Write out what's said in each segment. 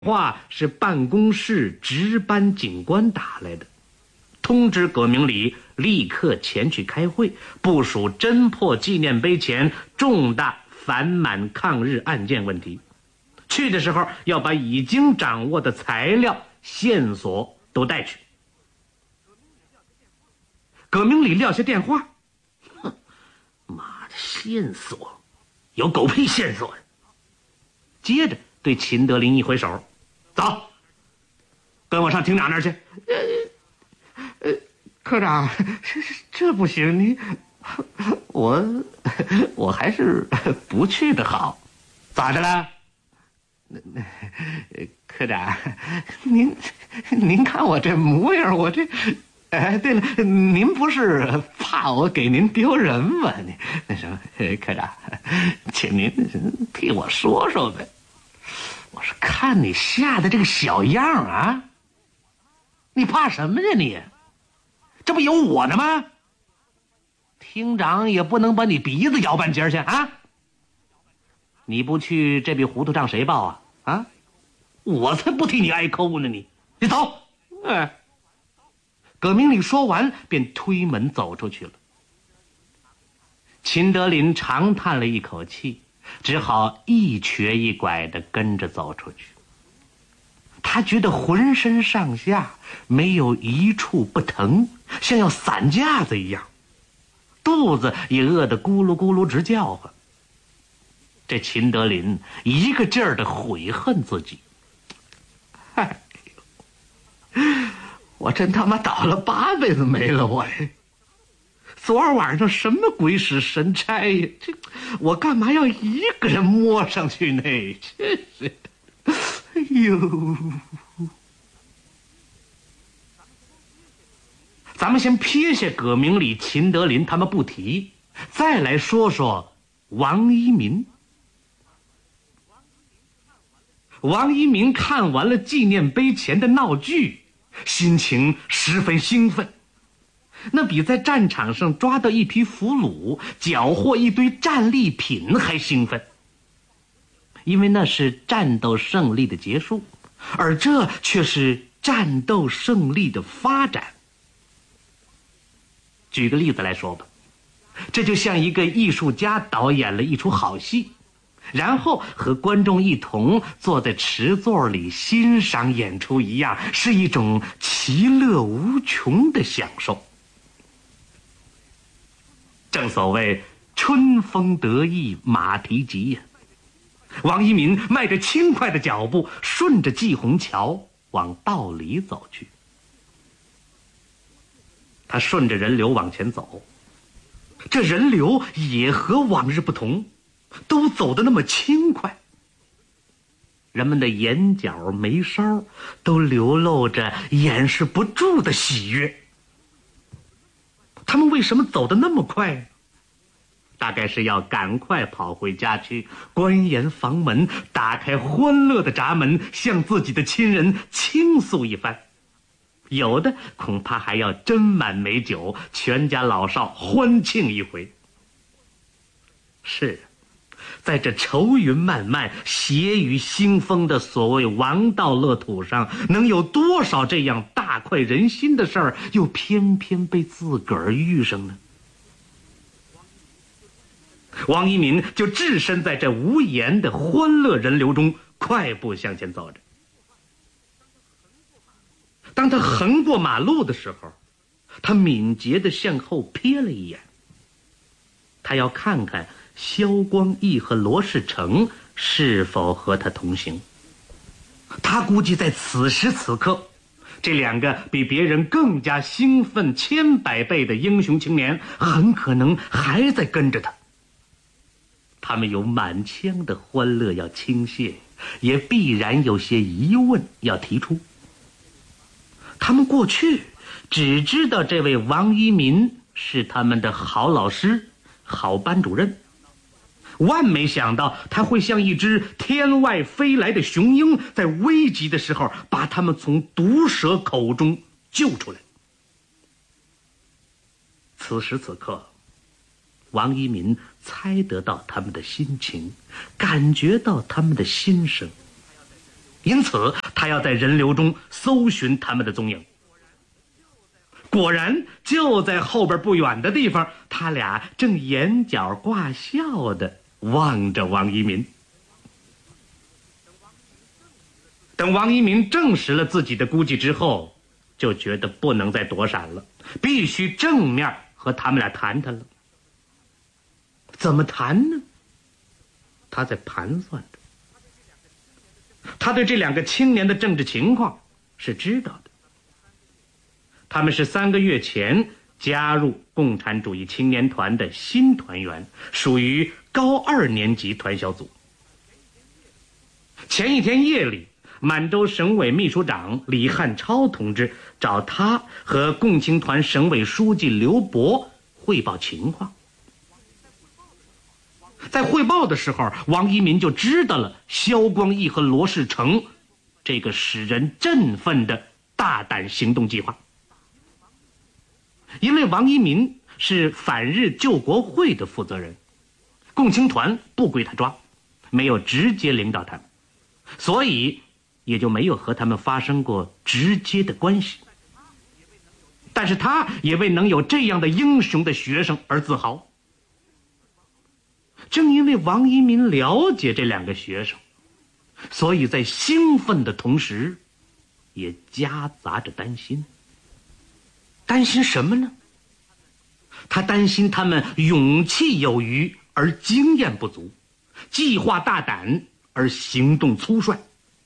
话是办公室值班警官打来的，通知葛明礼立刻前去开会，部署侦破纪念碑前重大反满抗日案件问题。去的时候要把已经掌握的材料线索都带去。葛明礼撂下电话，哼，妈的，线索有狗屁线索呀！接着对秦德林一挥手，走，跟我上厅长那儿去。 科长，这不行，你我还是不去的好。 咋的了？ 科长，您看我这模样，我这……对了，您不是怕我给您丢人吗？你那什么，科长，请您替我说说呗。我是看你吓得这个小样啊，你怕什么呀你？这不有我呢吗？厅长也不能把你鼻子咬半截去啊！你不去，这笔糊涂账谁报啊？啊！我才不替你挨扣呢！你走！葛明礼说完，便推门走出去了。秦德林长叹了一口气，只好一瘸一拐地跟着走出去。他觉得浑身上下没有一处不疼，像要散架子一样，肚子也饿得咕噜咕噜直叫唤。这秦德林一个劲儿地悔恨自己，哎呦，我真他妈倒了8辈子霉了我！昨儿晚上什么鬼使神差呀？这我干嘛要一个人摸上去呢？真是，哎呦！咱们先撇下葛明礼、秦德林他们不提，再来说说王一民。王一民看完了纪念碑前的闹剧，心情十分兴奋，那比在战场上抓到一批俘虏、缴获一堆战利品还兴奋，因为那是战斗胜利的结束，而这却是战斗胜利的发展。举个例子来说吧，这就像一个艺术家导演了一出好戏，然后和观众一同坐在池座里欣赏演出一样，是一种其乐无穷的享受。正所谓春风得意马蹄疾呀。王一民迈着轻快的脚步，顺着季虹桥往道里走去。他顺着人流往前走，这人流也和往日不同，都走得那么轻快。人们的眼角眉梢都流露着掩饰不住的喜悦。他们为什么走得那么快呢？大概是要赶快跑回家去，关严房门，打开欢乐的闸门，向自己的亲人倾诉一番。有的恐怕还要斟满美酒，全家老少欢庆一回。是，在这愁云漫漫、血雨腥风的所谓王道乐土上，能有多少这样大快人心的事儿，又偏偏被自个儿遇上呢？王一民就置身在这无言的欢乐人流中，快步向前走着。当他横过马路的时候，他敏捷地向后瞥了一眼，他要看看萧光义和罗世成是否和他同行。他估计在此时此刻，这两个比别人更加兴奋10000倍的英雄青年很可能还在跟着他。他们有满腔的欢乐要倾泻，也必然有些疑问要提出。他们过去只知道这位王一民是他们的好老师、好班主任，万没想到他会像一只天外飞来的雄鹰，在危急的时候把他们从毒蛇口中救出来。此时此刻，王一民猜得到他们的心情，感觉到他们的心声。 因此他要在人流中搜寻他们的踪影。果然，就在后边不远的地方，他俩正眼角挂笑地望着王一民。等王一民证实了自己的估计之后，就觉得不能再躲闪了，必须正面和他们俩谈谈了。怎么谈呢？他在盘算着。他对这两个青年的政治情况是知道的。他们是3个月前加入共产主义青年团的新团员，属于高2年级团小组。前一天夜里，满洲省委秘书长李汉超同志找他和共青团省委书记刘伯汇报情况。在汇报的时候，王一民就知道了萧光义和罗世成这个使人振奋的大胆行动计划。因为王一民是反日救国会的负责人，共青团不归他抓，没有直接领导他们，所以也就没有和他们发生过直接的关系。但是他也为能有这样的英雄的学生而自豪。正因为王一民了解这两个学生，所以在兴奋的同时也夹杂着担心。担心什么呢？他担心他们勇气有余而经验不足，计划大胆而行动粗率。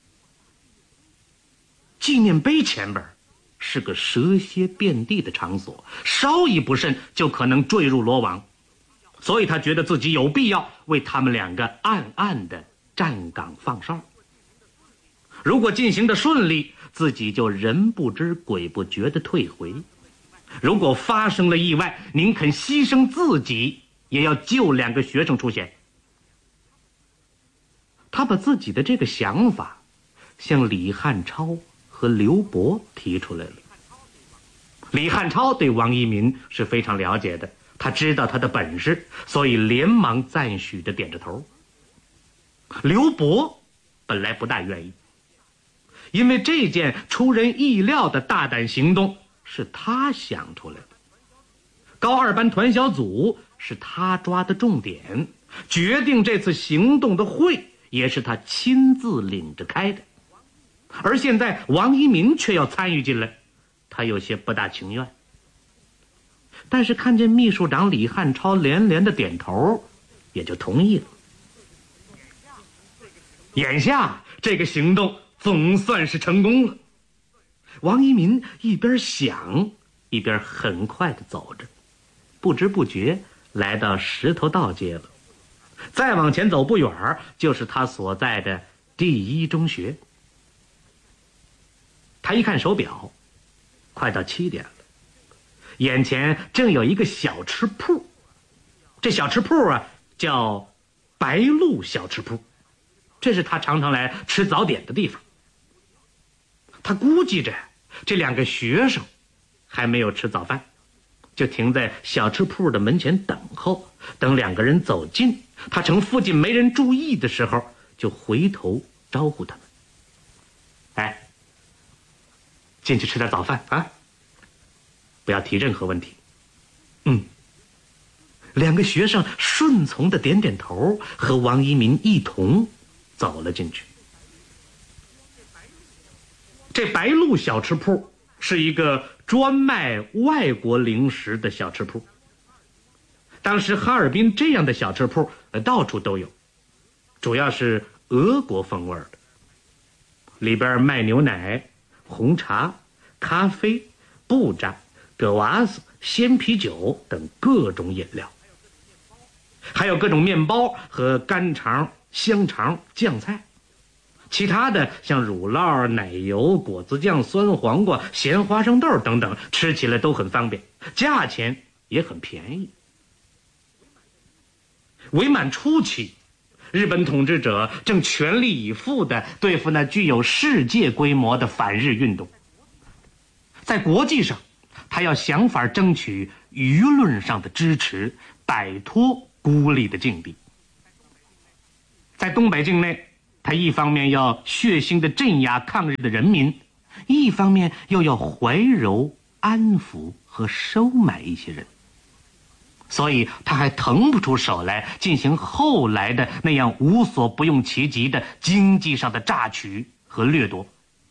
纪念碑前边是个蛇蝎遍地的场所，稍一不慎就可能坠入罗网，所以他觉得自己有必要为他们两个暗暗的站岗放哨。如果进行的顺利，自己就人不知鬼不觉的退回；如果发生了意外，宁肯牺牲自己也要救两个学生出现。他把自己的这个想法向李汉超和刘伯提出来了。李汉超对王一民是非常了解的，他知道他的本事，所以连忙赞许地点着头。刘伯本来不大愿意，因为这件出人意料的大胆行动是他想出来的，高2班团小组是他抓的重点，决定这次行动的会也是他亲自领着开的，而现在王一民却要参与进来，他有些不大情愿。但是看见秘书长李汉超连连的点头，也就同意了。眼下这个行动总算是成功了。王一民一边想一边很快地走着，不知不觉来到石头道街了。再往前走不远就是他所在的第一中学。他一看手表，快到7点了，眼前正有一个小吃铺。这小吃铺叫白鹿小吃铺，这是他常常来吃早点的地方。他估计着这两个学生还没有吃早饭，就停在小吃铺的门前等候，等两个人走近，他趁附近没人注意的时候，就回头招呼他们：“哎，进去吃点早饭啊，不要提任何问题。”两个学生顺从的点点头，和王一民一同走了进去。这白鹿小吃铺是一个专卖外国零食的小吃铺。当时哈尔滨这样的小吃铺到处都有，主要是俄国风味的，里边卖牛奶、红茶、咖啡、布扎、葛瓦斯、鲜啤酒等各种饮料，还有各种面包和干肠、香肠、酱菜。其他的像乳酪、奶油、果子酱、酸黄瓜、咸花生豆等等，吃起来都很方便，价钱也很便宜。伪满初期，日本统治者正全力以赴地对付那具有世界规模的反日运动。在国际上，他要想法争取舆论上的支持，摆脱孤立的境地。在东北境内， 他一方面要血腥地镇压抗日的人民，一方面又要怀柔、安抚和收买一些人，所以他还腾不出手来进行后来的那样无所不用其极的经济上的榨取和掠夺。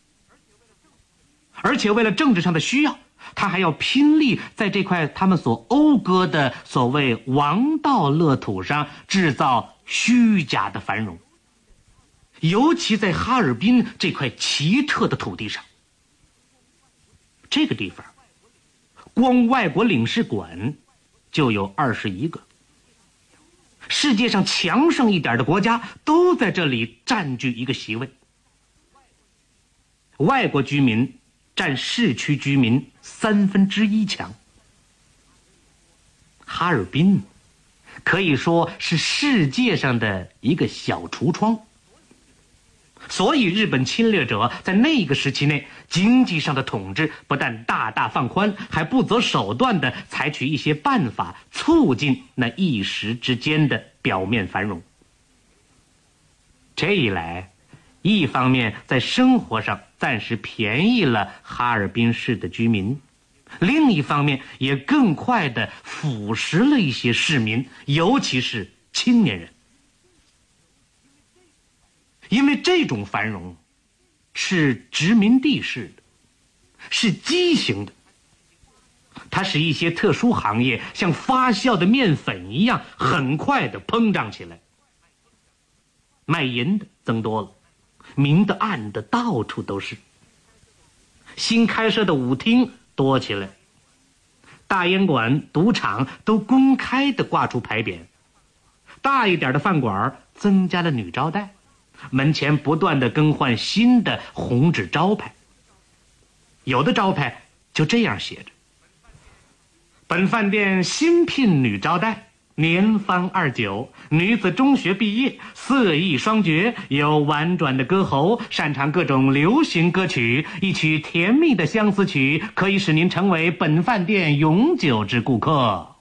而且为了政治上的需要，他还要拼力在这块他们所讴歌的所谓王道乐土上制造虚假的繁荣，尤其在哈尔滨这块奇特的土地上。这个地方光外国领事馆就有21个，世界上强盛一点的国家都在这里占据一个席位。外国居民占市区居民1/3强。哈尔滨可以说是世界上的一个小橱窗，所以日本侵略者在那个时期内经济上的统治不但大大放宽，还不择手段地采取一些办法促进那一时之间的表面繁荣。这一来，一方面在生活上暂时便宜了哈尔滨市的居民，另一方面也更快地腐蚀了一些市民，尤其是青年人。因为这种繁荣是殖民地式的，是畸形的，它使一些特殊行业像发酵的面粉一样很快地膨胀起来。卖淫的增多了，明的暗的到处都是，新开设的舞厅多起来，大烟馆、赌场都公开地挂出牌匾，大一点的饭馆增加了女招待，门前不断地更换新的红纸招牌，有的招牌就这样写着：本饭店新聘女招待，年方29，女子中学毕业，色艺双绝，有婉转的歌喉，擅长各种流行歌曲，一曲甜蜜的相思曲可以使您成为本饭店永久之顾客。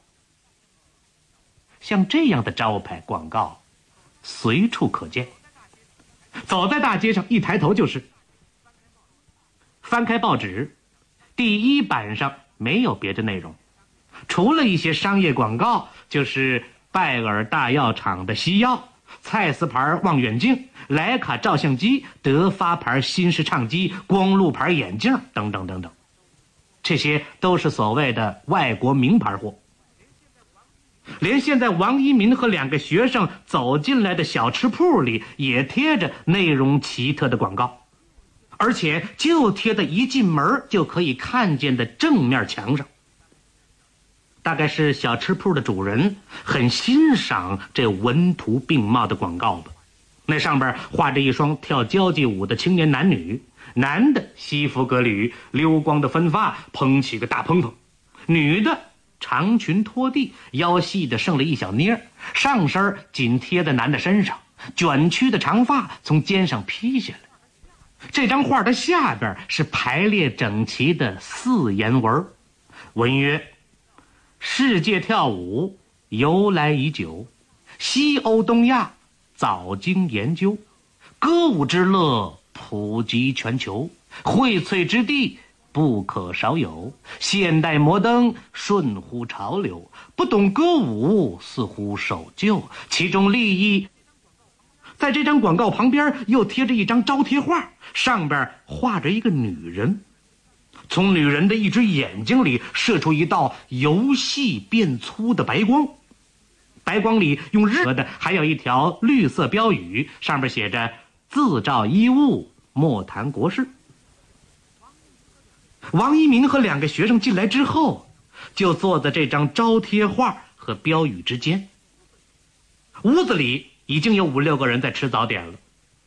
像这样的招牌广告随处可见，走在大街上一抬头就是。翻开报纸，第一版上没有别的内容，除了一些商业广告，就是拜耳大药厂的西药、蔡司牌望远镜、徕卡照相机、德发牌新式唱机、光路牌眼镜等等等等，这些都是所谓的外国名牌货。连现在王一民和2个学生走进来的小吃铺里也贴着内容奇特的广告，而且就贴在一进门就可以看见的正面墙上。大概是小吃铺的主人很欣赏这文图并茂的广告吧。那上边画着一双跳交际舞的青年男女，男的西服革履，溜光的分发，蓬起个大蓬蓬；女的长裙拖地，腰细的剩了一小捏，上身紧贴在男的身上，卷曲的长发从肩上披下来。这张画的下边是排列整齐的4言文，文曰：世界跳舞由来已久，西欧东亚早经研究，歌舞之乐普及全球，荟萃之地不可少有，现代摩登顺乎潮流，不懂歌舞似乎守旧，其中利益。在这张广告旁边又贴着一张招贴画，上边画着一个女人，从女人的一只眼睛里射出一道由细变粗的白光，白光里用日的还有一条绿色标语，上面写着自照衣物，莫谈国事。王一民和2个学生进来之后，就坐在这张招贴画和标语之间。屋子里已经有5、6个人在吃早点了。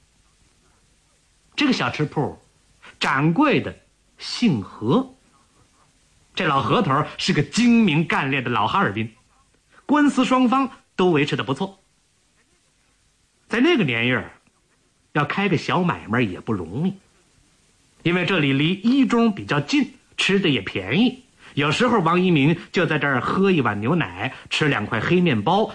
这个小吃铺掌柜的姓何，这老何头是个精明干练的老哈尔滨，官司双方都维持得不错。在那个年月，要开个小买卖也不容易，因为这里离一中比较近，吃的也便宜。有时候王一民就在这儿喝一碗牛奶，吃2块黑面包，